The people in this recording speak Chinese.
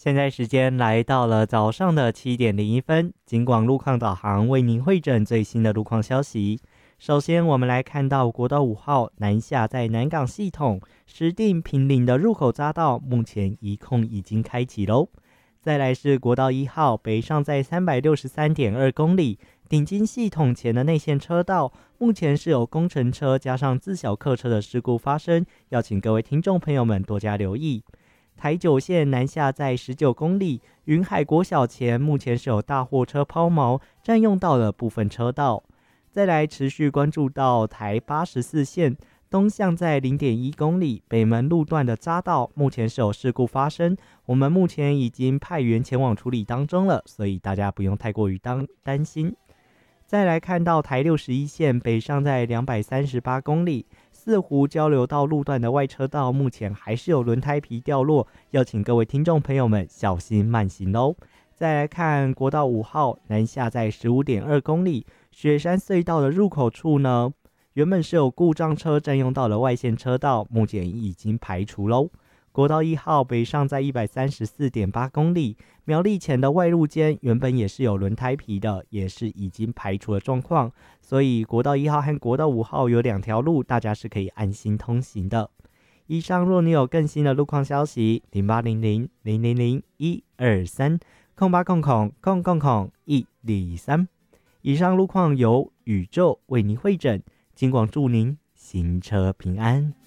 现在时间来到了早上的7:01，警广路况导航为您汇整最新的路况消息。首先，我们来看到国道5号南下在南港系统石碇平林的入口匝道，目前一控已经开启喽。再来是国道1号北上在363.2公里，顶金系统前的内线车道，目前是有工程车加上自小客车的事故发生，要请各位听众朋友们多加留意。台九线南下在19公里，云海国小前目前是有大货车抛锚，占用到了部分车道。再来持续关注到台84线东向在0.1公里，北门路段的匝道目前是有事故发生，我们目前已经派员前往处理当中了，所以大家不用太过于担心。再来看到台61线北上在238公里，四湖交流道路段的外车道目前还是有轮胎皮掉落，要请各位听众朋友们小心慢行喽。再来看国道5号南下在15.2公里，雪山隧道的入口处呢，原本是有故障车占用到了外线车道，目前已经排除喽。国道1号北上在134.8公里，苗栗前的外路间原本也是有轮胎皮的，也是已经排除了状况，所以国道1号和国道5号有2条路，大家是可以安心通行的。以上若你有更新的路况消息，0800-000-123，0800-123。以上路况由宇宙为您汇整，警广祝您行车平安。